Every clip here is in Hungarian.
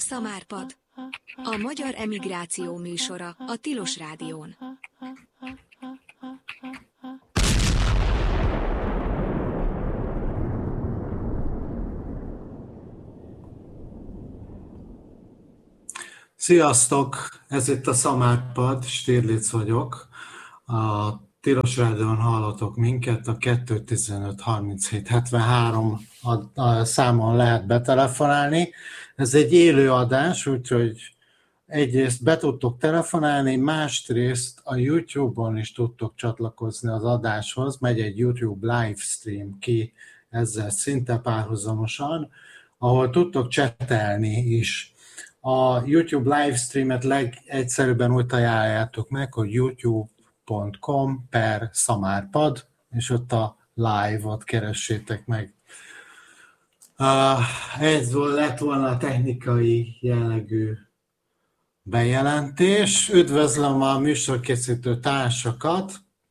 Szamárpad. A magyar emigráció műsora a Tilos Rádión. Sziasztok! Ez itt a Szamárpad, Stirlitz vagyok. A Tilos Rádión hallatok minket, a 215 37 73 számon lehet betelefonálni. Ez egy élő adás, úgyhogy egyrészt be tudtok telefonálni, másrészt a YouTube-on is tudtok csatlakozni az adáshoz, megy egy YouTube livestream ki ezzel szinte párhuzamosan, ahol tudtok csetelni is. A YouTube livestreamet legegyszerűbben úgy ajánljátok meg, hogy youtube.com/szamárpad, és ott a live-ot keressétek meg. Ez lett volna a technikai jellegű bejelentés. Üdvözlöm a műsorkészítő társakat,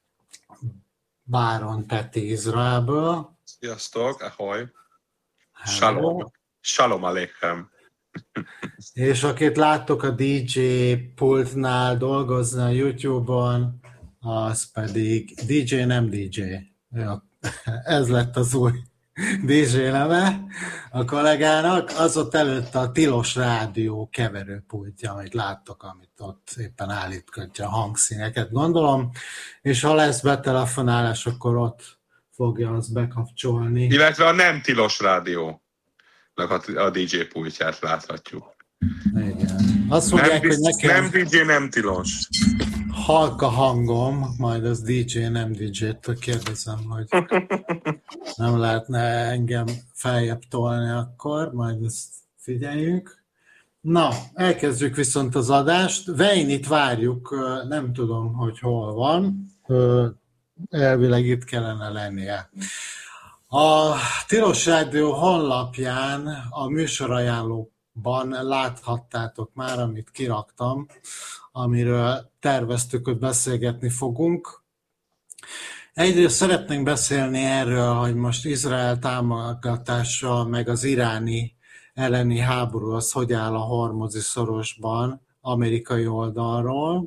Báron Peti Izraelből. Sziasztok, ahoy! Shalom! Shalom aleichem! És akit láttok a DJ pultnál dolgozni a YouTube-on, az pedig DJ nem DJ. Ez lett az új DJ neve a kollégának. Az ott előtte a Tilos Rádió keverőpultja, amit láttok, amit ott éppen állítgatja a hangszíneket, gondolom. És ha lesz betelefonálás, akkor ott fogja azt bekapcsolni. Illetve a nem Tilos Rádió. A DJ pultját láthatjuk. Igen. Azt mondják, hogy nekem... Nem DJ, nem tilos. Halk a hangom, majd az DJ, nem DJ-től kérdezem, hogy nem lehetne engem feljebb tolni akkor, majd ezt figyeljünk. Na, elkezdjük viszont az adást. Vejnit várjuk, nem tudom, hogy hol van. Elvileg itt kellene lennie. A Tilos Rádió honlapján a műsorajánlóban láthattátok már, amit kiraktam, amiről terveztük, hogy beszélgetni fogunk. Egyrészt szeretnénk beszélni erről, hogy most Izrael támogatása, meg az iráni elleni háború, az hogy áll a Hormuzi szorosban, amerikai oldalról.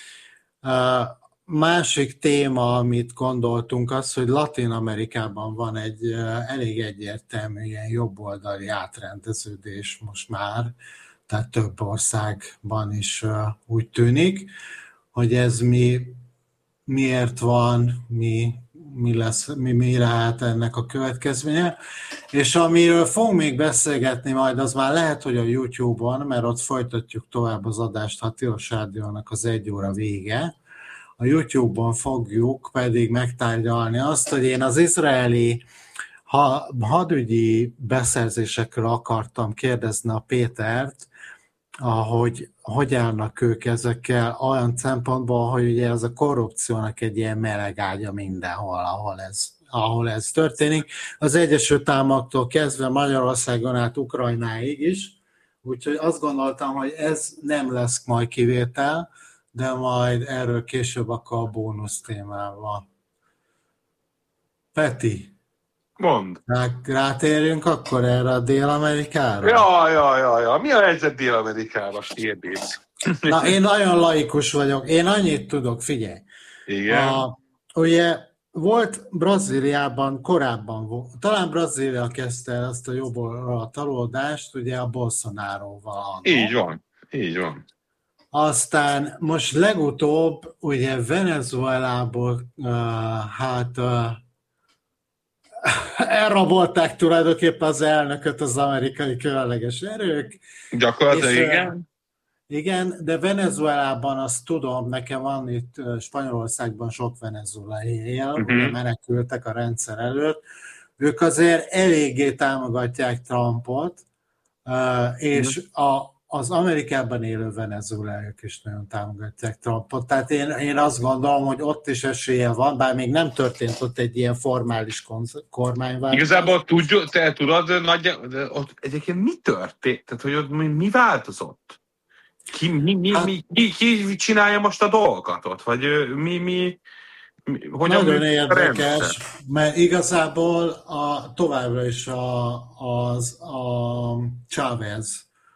Másik téma, amit gondoltunk, az, hogy Latin-Amerikában van egy elég egyértelmű ilyen jobboldali átrendeződés most már, tehát több országban is úgy tűnik, hogy ez miért van, mi lehet ennek a következménye. És amiről fogunk még beszélgetni majd, az már lehet, hogy a YouTube-on, mert ott folytatjuk tovább az adást, ha a Tilos Rádiónak az 1 óra vége. A YouTube-on fogjuk pedig megtárgyalni azt, hogy én az izraeli hadügyi beszerzésekről akartam kérdezni a Pétert, hogy állnak ők ezekkel olyan szempontból, hogy ugye ez a korrupciónak egy ilyen melegágya mindenhol, ahol ez történik. Az Egyesült Államoktól kezdve Magyarországon át Ukrajnáig is, úgyhogy azt gondoltam, hogy ez nem lesz majd kivétel, de majd erről később akkor a bónusz témával. Peti, mondd. Rátérjünk akkor erre a Dél-Amerikára? Ja. Mi a helyzet Dél-Amerikában, Stirlitz? Na, én nagyon laikus vagyok. Én annyit tudok, figyelj. Igen. Ugye volt Brazíliában, korábban volt, talán Brazília kezdte el azt a jobbra találdást, ugye a Bolsonaroval. Így van. Aztán most legutóbb ugye Venezuelából elrabolták tulajdonképpen az elnököt az amerikai különleges erők. Gyakorlatilag igen. Igen, de Venezuelában azt tudom, nekem van itt Spanyolországban sok venezuelai él, menekültek a rendszer előtt. Ők azért eléggé támogatják Trumpot, és az Amerikában élő venezuelaiak is nagyon támogatják Trumpot. Tehát én azt gondolom, hogy ott is esélye van, bár még nem történt ott egy ilyen formális kormányváltás. Igazából te tudod, ott egyébként mi történt? Tehát, hogy ott mi változott? Ki csinálja most a dolgokat ott? Vagy hogyan nagyon érdekes, mert igazából továbbra is a Chávez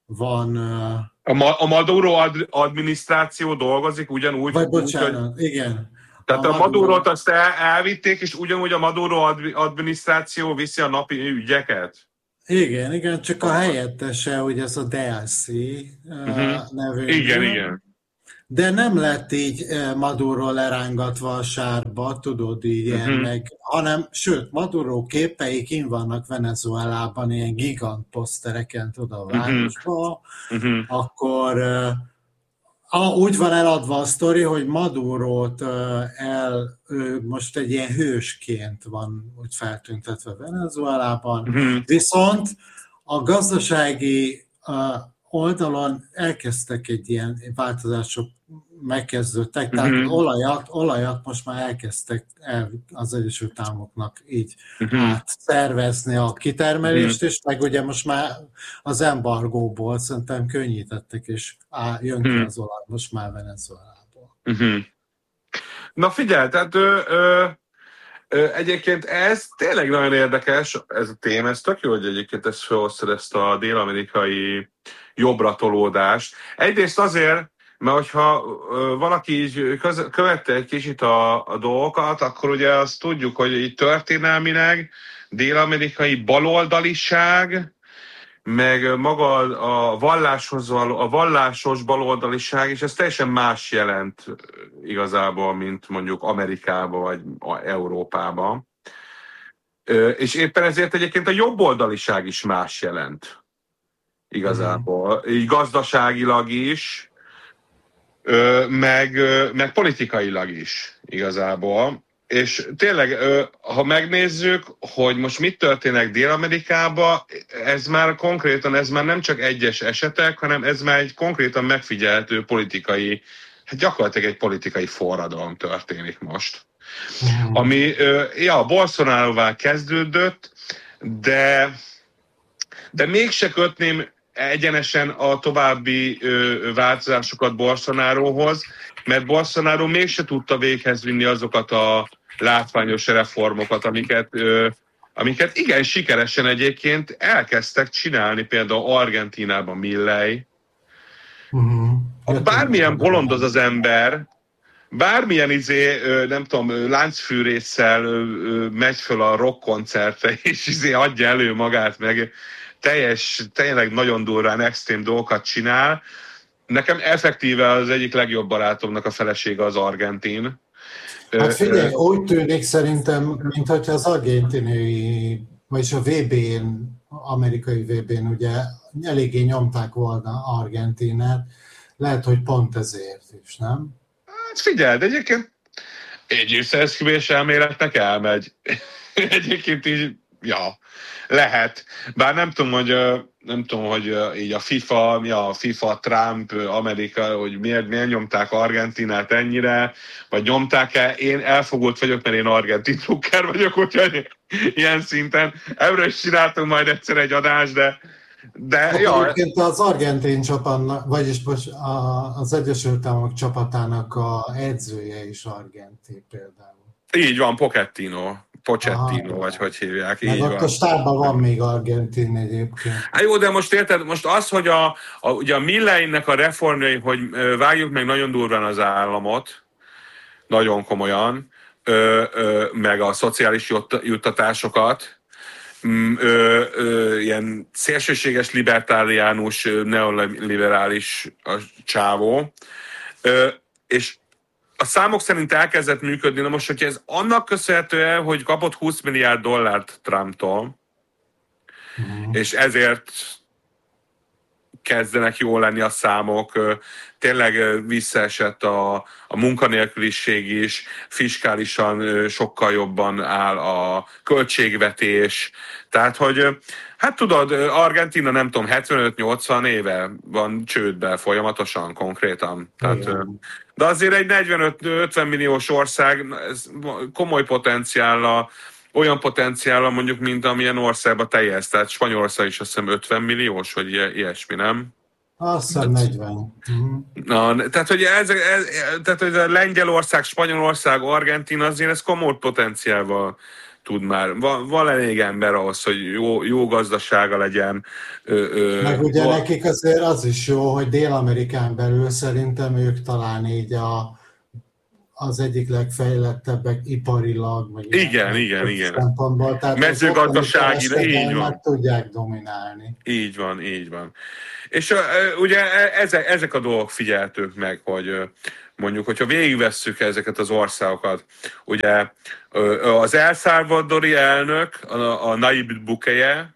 van... A Maduro adminisztráció dolgozik ugyanúgy? Vagy bocsánat, hogy... igen. Tehát a Madurot azt elvitték, és ugyanúgy a Maduro adminisztráció viszi a napi ügyeket? Igen, csak a helyettese, hogy ez a DLC nevű. Igen. De nem lett így Maduro lerángatva a sárba, tudod, így ilyen meg, hanem, sőt, Maduro képei kint vannak Venezuelában, ilyen gigant posztereken, tudod, a városban, akkor úgy van eladva a sztori, hogy Madurót most egy ilyen hősként van úgy feltüntetve Venezuelában, viszont a gazdasági oldalon elkezdtek egy ilyen változások, megkezdődtek, tehát olajat most már elkezdtek az Egyesült Államoknak így átszervezni a kitermelést, és meg ugye most már az embargóból szerintem könnyítettek, és jön ki az olaj most már Venezuelából. Na figyelj, tehát egyébként ez tényleg nagyon érdekes, ez a téma, ez tök jó, hogy egyébként ezt felhoztad, ezt a dél-amerikai jobbra tolódást. Egyrészt azért, mert hogyha valaki így követte egy kicsit a dolgokat, akkor ugye azt tudjuk, hogy így történelmileg dél-amerikai baloldaliság, meg maga a vallásos baloldaliság, és ez teljesen más jelent igazából, mint mondjuk Amerikában vagy Európában. És éppen ezért egyébként a jobboldaliság is más jelent igazából. Így gazdaságilag is, meg politikailag is igazából. És tényleg, ha megnézzük, hogy most mit történik Dél-Amerikában, ez már nem csak egyes esetek, hanem ez már egy konkrétan megfigyelhető politikai, hát gyakorlatilag egy politikai forradalom történik most. Ami, Bolsonaróval kezdődött, de mégse kötném egyenesen a további változásokat Bolsonaróhoz, mert Bolsonaro mégse tudta véghez vinni azokat a látványos reformokat, amiket igen sikeresen egyébként elkezdtek csinálni, például Argentínában Milei. Bármilyen bolond az ember, bármilyen nem tudom, láncfűrésszel megy föl a rockkoncertre, és adja elő magát, meg tényleg nagyon durván extrém dolgokat csinál. Nekem effektíve az egyik legjobb barátomnak a felesége az argentin. Hát figyelj, úgy tűnik szerintem, mint hogyha az argentinai, vagyis a VB-n, amerikai VB-n ugye eléggé nyomták volna Argentinát. Lehet, hogy pont ezért is, nem? Hát figyeld, egyébként egy összeesküvés elméletnek elmegy. Egyébként így, lehet. Bár nem tudom, hogy így a FIFA, Trump, Amerika, hogy miért nyomták Argentinát ennyire, vagy nyomták-e. Én elfogult vagyok, mert én argentin drukker vagyok, úgyhogy ilyen szinten. Ebből is csináltunk majd egyszer egy adást, de egyébként az argentin csapatnak, vagyis az Egyesült Államok csapatának a edzője is argentin például. Így van, Pochettino, vagy hogy hívják. Meg ott a stábban van még argentin egyébként. Hát jó, de most érted, most az, hogy ugye a Milleinek a reformjai, hogy vágjuk meg nagyon durván az államot, nagyon komolyan, meg a szociális juttatásosokat, ilyen szélsőséges libertáriánus, neoliberális csávó, és a számok szerint elkezdett működni, na most, hogyha ez annak köszönhető, hogy kapott $20 milliárd Trumptól, és ezért kezdenek jól lenni a számok, tényleg visszaesett a munkanélküliség is, fiskálisan sokkal jobban áll a költségvetés, tehát hogy hát tudod, Argentina nem tudom, 75-80 éve van csődbe folyamatosan, konkrétan. Tehát, de azért egy 45-50 milliós ország, ez komoly potenciállal, olyan potenciállal mondjuk, mint amilyen országban teljes. Tehát Spanyolország is azt hiszem 50 milliós, vagy ilyesmi, nem? Azt hiszem 40. Na, tehát, hogy tehát, hogy a Lengyelország, Spanyolország, Argentina azért ez komoly potenciálval tud már. Van elég ember ahhoz, hogy jó gazdasága legyen. Meg ugye nekik azért az is jó, hogy Dél-Amerikán belül szerintem ők talán így az egyik legfejlettebbek iparilag, vagy igen. szempontból. Tehát mezőgazdasági, így van. meg tudják dominálni. Így van. És ugye ezek a dolgok figyeltők meg, hogy mondjuk, hogyha végigvesszük ezeket az országokat, ugye az El Salvadori elnök, a Nayib Bukele,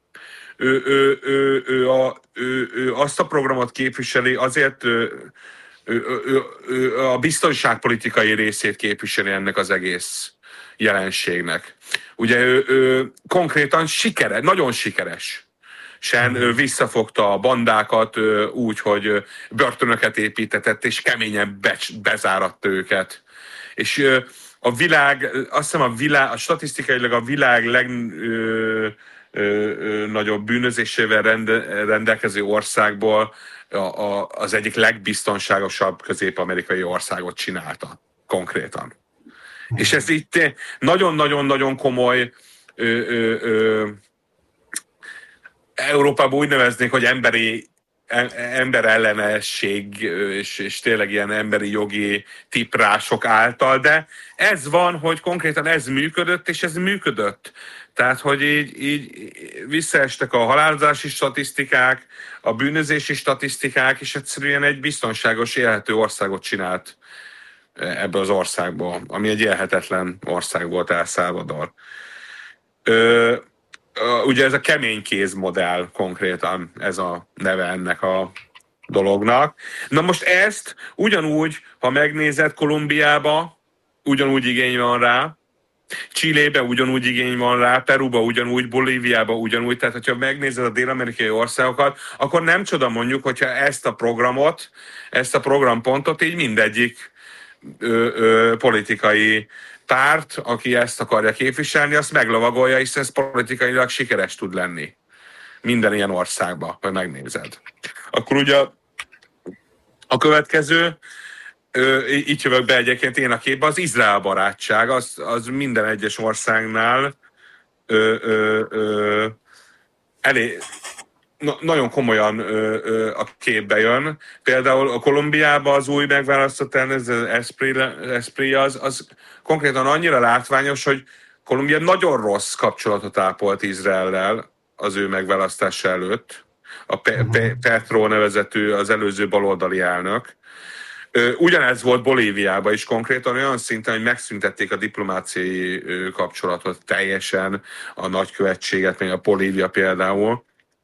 ő azt a programot képviseli, azért ő a biztonságpolitikai részét képviseli ennek az egész jelenségnek. Ugye ő konkrétan nagyon sikeres. Visszafogta a bandákat úgy, hogy börtönöket építetett, és keményen bezáratta őket. És a világ, azt hiszem statisztikailag a világ legnagyobb bűnözésével rendelkező országból az egyik legbiztonságosabb közép-amerikai országot csinálta konkrétan. És ez itt nagyon-nagyon-nagyon komoly Európában úgy neveznék, hogy emberellenesség és tényleg ilyen emberi jogi tiprások által, de ez van, hogy konkrétan ez működött, és ez működött. Tehát, hogy így visszaestek a halálozási statisztikák, a bűnözési statisztikák, és egyszerűen egy biztonságos, élhető országot csinált ebből az országból, ami egy élhetetlen ország volt, El Salvador. Ugye ez a kemény kéz modell konkrétan, ez a neve ennek a dolognak. Na most ezt ugyanúgy, ha megnézed, Kolumbiába ugyanúgy igény van rá, Chilébe ugyanúgy igény van rá, Peruba ugyanúgy, Bolíviába ugyanúgy, tehát hogyha megnézed a dél-amerikai országokat, akkor nem csoda mondjuk, hogyha ezt a programpontot így mindegyik politikai párt, aki ezt akarja képviselni, azt meglovagolja, hiszen ez politikailag sikeres tud lenni. Minden ilyen országban, ha megnézed. Akkor ugye a következő, így jövök be egyébként én a képbe, az Izrael barátság, az minden egyes országnál nagyon komolyan a képbe jön. Például a Kolumbiában az új megválasztott Esprit az konkrétan annyira látványos, hogy Kolumbia nagyon rossz kapcsolatot ápolt Izraellel az ő megválasztása előtt. A Petro nevezetű az előző baloldali elnök. Ugyanez volt Bolíviában is konkrétan olyan szinten, hogy megszüntették a diplomáciai kapcsolatot teljesen, a nagykövetséget, még a Bolívia például.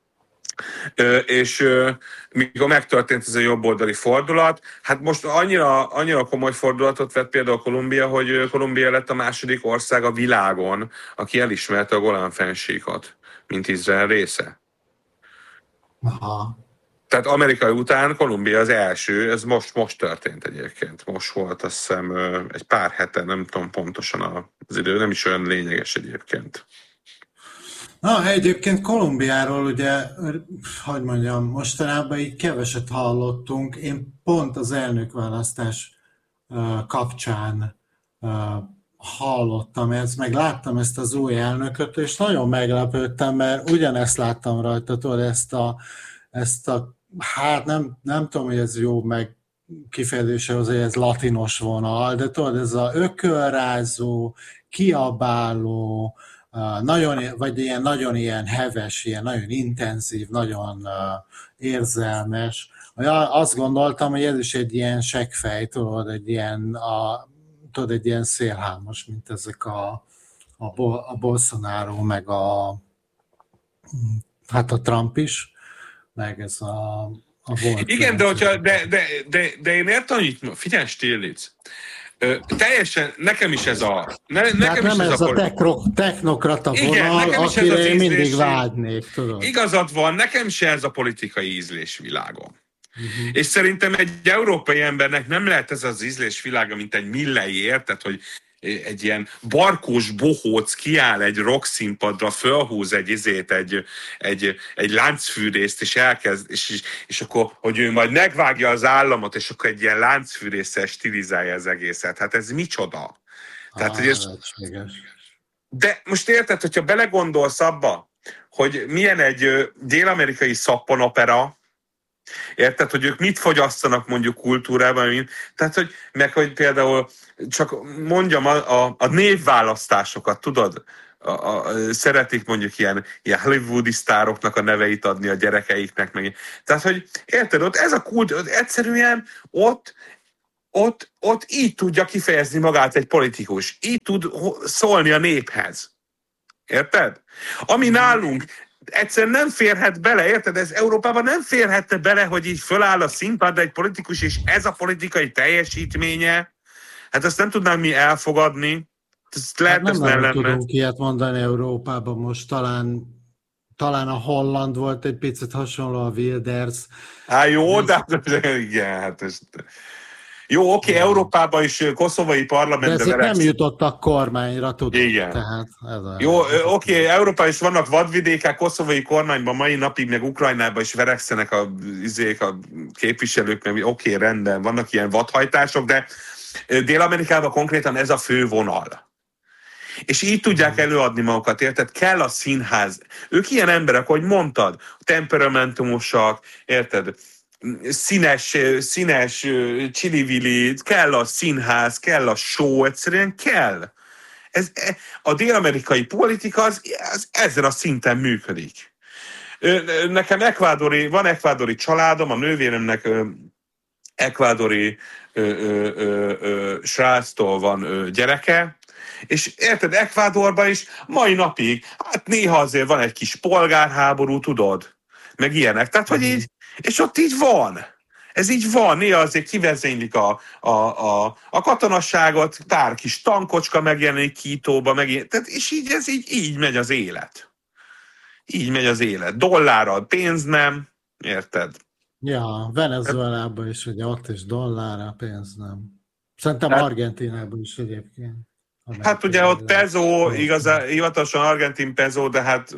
És mikor megtörtént ez a jobboldali fordulat, hát most annyira komoly fordulatot vett például Kolumbia, hogy Kolumbia lett a második ország a világon, aki elismerte a Golán-fennsíkot, mint Izrael része. Aha. Tehát Amerikai után Kolumbia az első, ez most történt egyébként. Most volt, azt hiszem, egy pár hete, nem tudom pontosan az idő, nem is olyan lényeges egyébként. Na, egyébként Kolumbiáról ugye, hogy mondjam, mostanában így keveset hallottunk. Én pont az elnökválasztás kapcsán hallottam ezt, meg láttam ezt az új elnököt, és nagyon meglepődtem, mert ugyanezt láttam rajta, tudod, ezt a hát nem tudom, hogy ez jó meg kifejezése, hogy ez latinos vonal, de tudod, ez a ökölrázó, kiabáló, nagyon ilyen heves, ilyen nagyon intenzív, nagyon érzelmes. Azt gondoltam, hogy ez is egy ilyen seggfej, tudod, egy ilyen szélhámos, mint ezek a Bolsonaro, meg a Trump is, meg ez a volt. Igen, de én értem, hogy figyelj, Stiglitz. Teljesen, nekem is ez a... Nekem nem ez a technokrata vonal, akire én mindig vágynék, tudod. Igazad van, nekem se ez a politikai ízlésvilágom. Uh-huh. És szerintem egy európai embernek nem lehet ez az ízlésvilága, mint egy Millei, érted, hogy egy ilyen barkós bohóc kiáll egy rockszínpadra, fölhúz egy láncfűrészt, és elkezd, és akkor, hogy ő majd megvágja az államot, és akkor egy ilyen láncfűrésszel stilizálja az egészet. Hát ez micsoda? Tehát, hogy ez... De most érted, hogyha belegondolsz abba, hogy milyen egy dél-amerikai szappanopera, érted, hogy ők mit fogyasztanak mondjuk kultúrában, tehát, hogy például csak mondjam a névválasztásokat, tudod? Szeretik mondjuk ilyen hollywoodi sztároknak a neveit adni a gyerekeiknek, meg. Tehát, hogy érted, ott ez a egyszerűen ott így tudja kifejezni magát egy politikus. Így tud szólni a néphez. Érted? Ami nálunk egyszerűen nem férhet bele, érted? Ez Európában nem férhette bele, hogy így föláll a színpadra egy politikus, és ez a politikai teljesítménye, hát azt nem tudnánk mi elfogadni. Lehet, nem nagyon tudunk ilyet mondani Európában most, talán a holland volt egy picit hasonló, a Wilders. Jó, de igen, hát ez... Jó, oké, Európában is koszovai parlamentben... De ezek nem jutottak kormányra, tudod. Igen. Tehát jó, oké, Európában is vannak vadvidékek, koszovai kormányban mai napig, meg Ukrajnában is verekszenek a képviselők, meg oké, rendben, vannak ilyen vadhajtások, de Dél-Amerikában konkrétan ez a fő vonal. És így tudják előadni magukat, érted? Kell a színház. Ők ilyen emberek, ahogy mondtad, temperamentumosak, érted? Színes csili-vili, kell a színház, kell a show, egyszerűen kell. A dél-amerikai politika az ezen a szinten működik. Nekem van ekvádori családom, a nővéremnek ekvádori sráctól van gyereke, és érted, Ekvádorban is mai napig, hát néha azért van egy kis polgárháború, tudod, meg ilyenek. Tehát, hogy így, és ott így van. Ez így van, néha azért kivezénylik a katonasságot, pár kis tankocska megjelenik Kítóba, tehát, és így ez így megy az élet. Így megy az élet. Dollárral pénz nem, érted? Ja, Venezuelában is, ugye ott is dollárra pénz nem. Szerintem Argentínában is egyébként. Hát ugye ott peso, igazán, hivatalosan argentin peso, de hát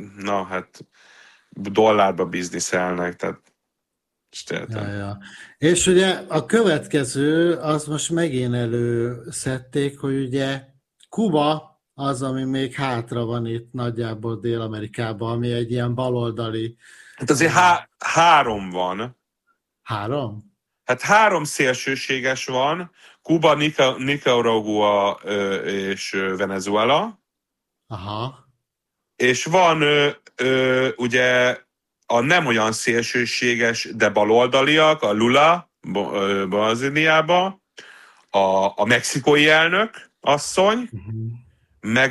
dollárba bizniszelnek, tehát ja. És ugye a következő, az most megint előszedték, hogy ugye Kuba az, ami még hátra van itt nagyjából Dél-Amerikában, ami egy ilyen baloldali... Hát azért három van. 3? Hát 3 szélsőséges van, Kuba, Nicaragua és Venezuela. Aha. És van ugye a nem olyan szélsőséges, de baloldaliak, a Lula Brazíliába, a mexikói elnök asszony, meg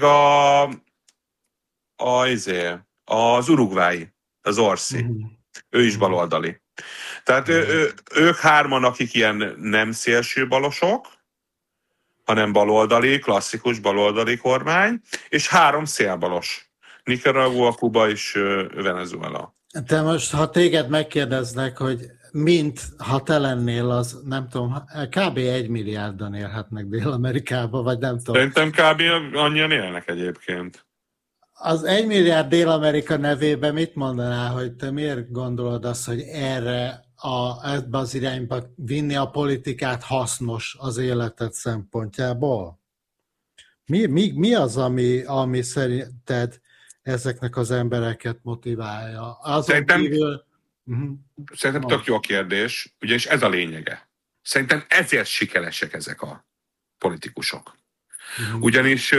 az urugvái, az Orsi. Ő is baloldali. Tehát ők 3, akik ilyen nem szélső balosok, hanem baloldali, klasszikus baloldali kormány, és 3 szélbalos. Nicaragua, Kuba és Venezuela. Te most, ha téged megkérdeznek, hogy ha te lennél, az nem tudom, kb. 1 milliárdan élhetnek Dél-Amerikába, vagy nem tudom. Szerintem kb. Annyian élnek egyébként. Az 1 milliárd Dél-Amerika nevében mit mondanál, hogy te miért gondolod azt, hogy ebbe az irányba vinni a politikát hasznos az életed szempontjából? Mi az, ami szerinted ezeknek az embereket motiválja? Szerintem tök jó a kérdés, ugyanis ez a lényege. Szerintem ezért sikeresek ezek a politikusok. Ugyanis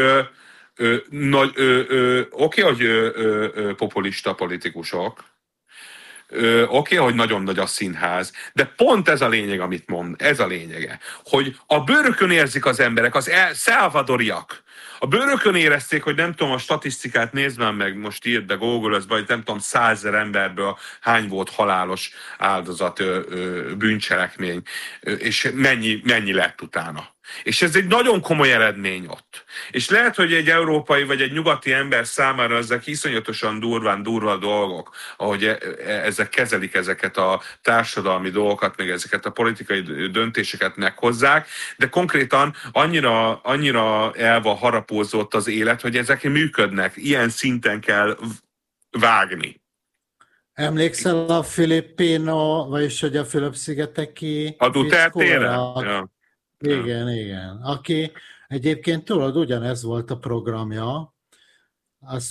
oké, hogy populista politikusok, oké, hogy nagyon nagy a színház, de pont ez a lényeg, amit mond, ez a lényege, hogy a bőrökön érzik az emberek, az salvadoriak. A bőrökön érezték, hogy nem tudom, a statisztikát nézd már meg, most írd be Google-özbe, hogy nem tudom, 100 000 emberből hány volt halálos áldozat, bűncselekmény, és mennyi lett utána. És ez egy nagyon komoly eredmény ott. És lehet, hogy egy európai vagy egy nyugati ember számára ezek iszonyatosan durva dolgok, ahogy ezek kezelik ezeket a társadalmi dolgokat, meg ezeket a politikai döntéseket meghozzák, de konkrétan annyira el van harapózott az élet, hogy ezek működnek. Ilyen szinten kell vágni. Emlékszel a Filippino, vagyis hogy a Fülöp-szigeteki... A Duterte-re? Ja. Igen. Aki Egyébként tudod, ugyanez volt a programja, az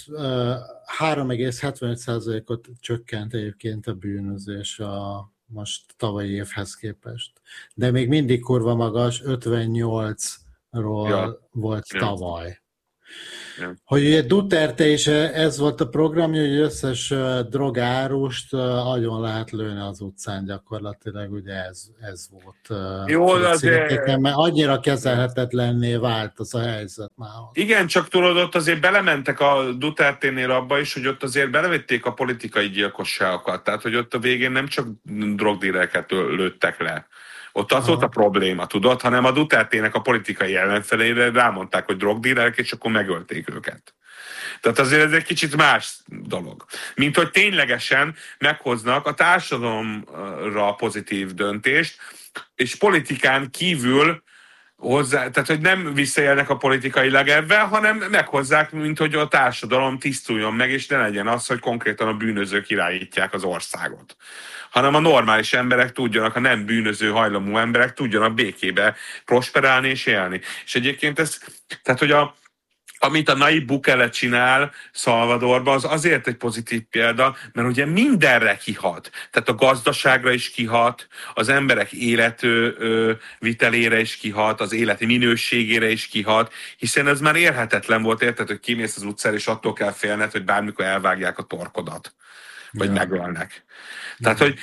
3,75%-ot csökkent egyébként a bűnözés a most tavalyi évhez képest. De még mindig kurva magas, 58-ról volt tavaly. Ja. Hogy ugye Duterte is ez volt a programja, hogy összes drogárust agyon lehet lőni az utcán gyakorlatilag, ugye ez volt. Jó, mert annyira kezelhetetlenné vált az a helyzet már. Igen, csak tudod, ott azért belementek a Duterténél abba is, hogy ott azért belevették a politikai gyilkosságokat. Tehát, hogy ott a végén nem csak drogdílereket lőttek le. Ott az volt a probléma, tudod, hanem a Dutertének a politikai ellenfelére rámondták, hogy drogdílerek, és akkor megölték őket. Tehát azért ez egy kicsit más dolog. Mint hogy ténylegesen meghoznak a társadalomra pozitív döntést, és politikán kívül hozzá, tehát hogy nem visszaélnek a politikailag ebben, hanem meghozzák, mint hogy a társadalom tisztuljon meg, és ne legyen az, hogy konkrétan a bűnözők irányítják az országot. Hanem a normális emberek tudjanak, a nem bűnöző hajlamú emberek tudjanak békébe prosperálni és élni. És egyébként ez, tehát hogy amit a Nayib Bukele csinál Salvadorban, az azért egy pozitív példa, mert ugye mindenre kihat. Tehát a gazdaságra is kihat, az emberek életvitelére is kihat, az életi minőségére is kihat, hiszen ez már érhetetlen volt, érted, hogy kimész az utcára, és attól kell félned, hogy bármikor elvágják a torkodat, vagy megölnek. Tehát, hogy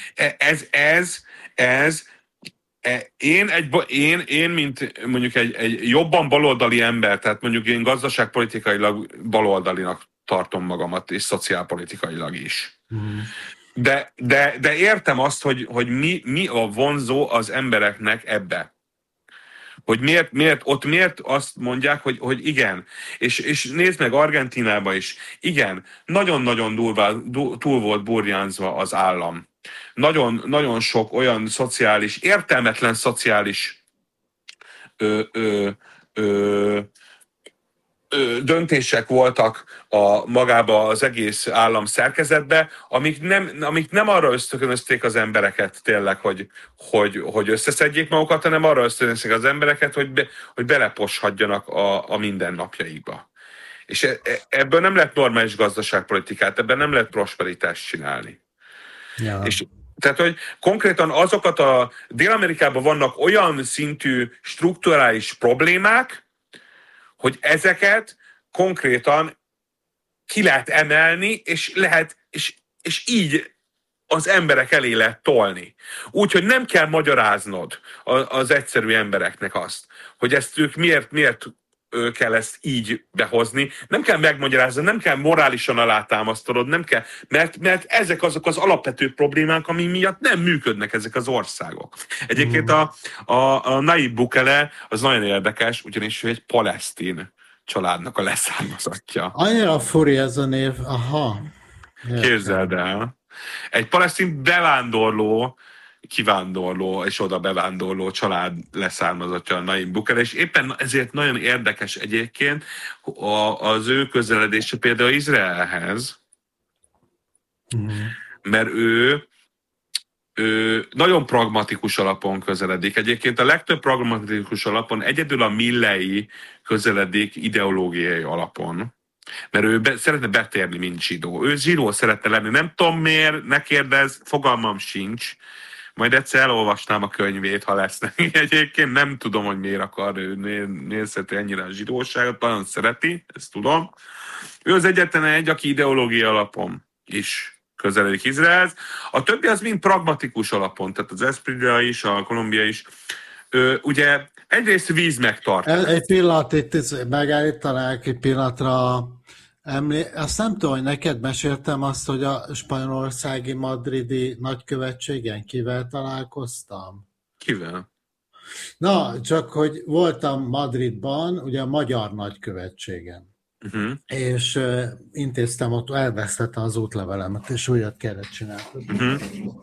én, mint mondjuk egy jobban baloldali ember, tehát mondjuk én gazdaságpolitikailag baloldalinak tartom magamat, és szociálpolitikailag is. De értem azt, hogy mi a vonzó az embereknek ebbe. Hogy miért azt mondják, hogy igen. És nézd meg Argentínában is. Igen, nagyon-nagyon túl volt burjánzva az állam. Nagyon sok olyan szociális, értelmetlen szociális döntések voltak magába az egész állam szerkezetbe, amik nem arra ösztönözték az embereket tényleg, hogy összeszedjék magukat, hanem arra ösztönözték az embereket, hogy beleposhadjanak a mindennapjaikba. És ebből nem lehet normális gazdaságpolitikát, ebben nem lehet prosperitást csinálni. Ja. És tehát, hogy konkrétan azokat a Dél-Amerikában vannak olyan szintű strukturális problémák, hogy ezeket konkrétan ki lehet emelni, és így az emberek elé lehet tolni. Úgyhogy nem kell magyaráznod az egyszerű embereknek azt, hogy ezt ők miért kell ezt így behozni, nem kell megmagyarázni, nem kell morálisan alátámasztanod, nem kell, mert ezek azok az alapvető problémák, ami miatt nem működnek ezek az országok. Egyébként a Nayib Bukele az nagyon érdekes, ugyanis ő egy palesztin családnak a leszármazottja. Annyira furi ez a név, aha. Képzeld el. Egy palesztin kivándorló és oda bevándorló család leszármazottja a Nayib Bukele, és éppen ezért nagyon érdekes egyébként az ő közeledése például Izraelhez, mert ő nagyon pragmatikus alapon közeledik. Egyébként a legtöbb pragmatikus alapon egyedül a Millei közeledik ideológiai alapon, mert ő szeretne betérni, mint zsidó. Ő zsidó szeretne lenni. Nem tudom miért, ne kérdezz, fogalmam sincs. Majd egyszer elolvasnám a könyvét, ha lesz neki. Egyébként nem tudom, hogy miért akar ő nézheti ennyire a zsidóságot, nagyon szereti, ezt tudom. Ő az egyetlen egy, aki ideológia alapon is közeledik Izraelhez. A többi az mind pragmatikus alapon, tehát az Espritra is, a Kolumbia is. Ugye egyrészt víz megtartás. Egy pillanat, itt megállítanák egy pillanatra. Azt nem tudom, hogy neked meséltem azt, hogy a spanyolországi madridi nagykövetségen kivel találkoztam? Kivel? Na, csak hogy voltam Madridban, ugye a magyar nagykövetségen. És intéztem ott, elvesztettem az útlevelemet, és újat kellett csinálni.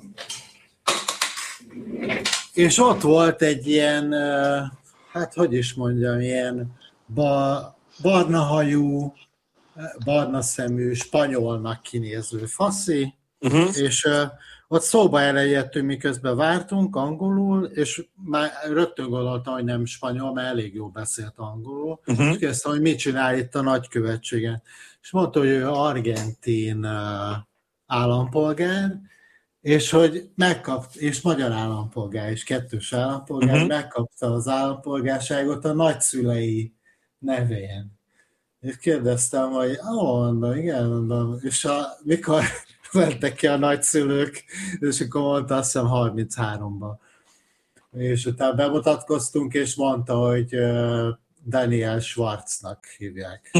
És ott volt egy ilyen, hát hogy is mondjam, ilyen barna hajú, barna szemű, spanyolnak kinéző faszi, és ott szóba elejjettünk, miközben vártunk angolul, és már rögtön gondoltam, hogy nem spanyol, mert elég jól beszélt angolul, és kérdeztem, hogy mit csinál itt a nagykövetségen. És mondta, hogy ő argentin állampolgár, és hogy és magyar állampolgár, és kettős állampolgár, megkapta az állampolgárságot a nagyszülei nevén. És kérdeztem, hogy mondom, igen, mondom, és mikor mentek ki a nagyszülők, és akkor mondta, azt hiszem 33-ban. És utána bemutatkoztunk, és mondta, hogy Daniel Schwarznak hívják.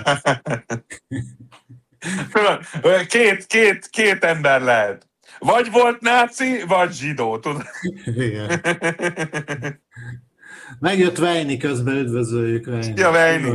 Két ember lehet. Vagy volt náci, vagy zsidó, tudod? Igen. Megjött Vejni közben, üdvözöljük Vejni. Szia, Vejni!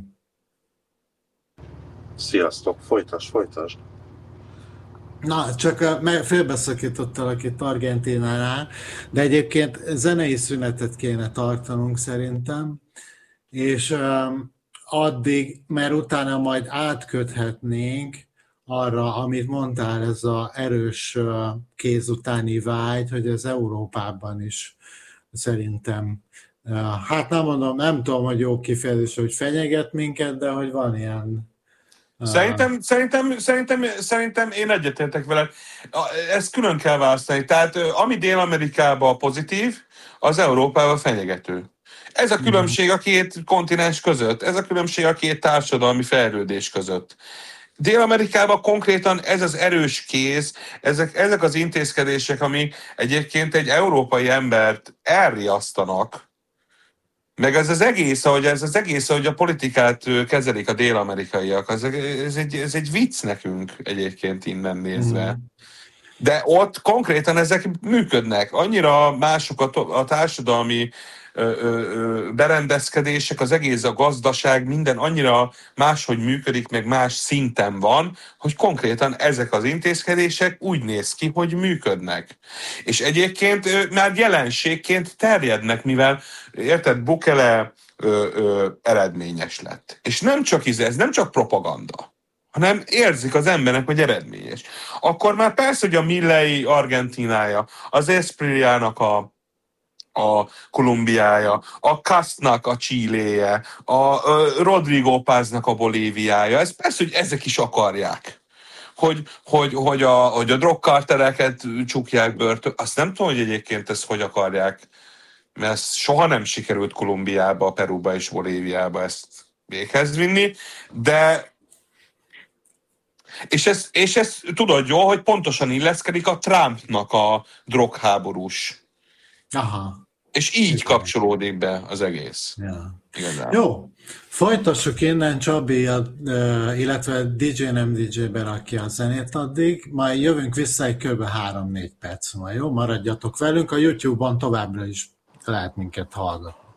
Sziasztok, folytasd. Na, csak félbeszakítottalak itt Argentínánál, de egyébként zenei szünetet kéne tartanunk szerintem, és addig, mert utána majd átköthetnénk arra, amit mondtál, ez az erős kéz utáni vágy, hogy ez Európában is szerintem, hát nem tudom, hogy jó kifejezés, hogy fenyeget minket, de hogy van ilyen. Szerintem én egyetértek veled. Ezt külön kell választani. Tehát ami Dél-Amerikában pozitív, az Európában fenyegető. Ez a különbség a két kontinens között, ez a különbség a két társadalmi fejlődés között. Dél-Amerikában konkrétan ez az erős kéz, ezek az intézkedések, ami egyébként egy európai embert elriasztanak, meg ez az egész, ahogy a politikát kezelik a dél-amerikaiak, ez egy vicc nekünk egyébként innen nézve. De ott konkrétan ezek működnek. Annyira mások a társadalmi berendezkedések, az egész a gazdaság, minden annyira máshogy működik, meg más szinten van, hogy konkrétan ezek az intézkedések úgy néz ki, hogy működnek. És egyébként már jelenségként terjednek, mivel érted, Bukele eredményes lett. És nem csak ez nem csak propaganda, hanem érzik az emberek, hogy eredményes. Akkor már persze, hogy a Millei Argentinája, az Espriának a Kolumbiája, a Kastnak a Chiléje, a Rodrigo Paznak a Bolíviája, ez persze, hogy ezek is akarják. Hogy a drogkartereket csukják börtön. Azt nem tudom, hogy egyébként ezt hogy akarják, mert ez soha nem sikerült Kolumbiába, Peruba és Bolíviába ezt véghez vinni, de és ez tudod jó, hogy pontosan illeszkedik a Trumpnak a drogháborús. Aha. És így kapcsolódik be az egész. Ja. Igazán. Jó, folytassuk innen, Csabi, illetve DJ nem DJ berakja a zenét addig, majd jövünk vissza egy kb. 3-4 perc, jó? Maradjatok velünk, a YouTube-on továbbra is lehet minket hallgatni.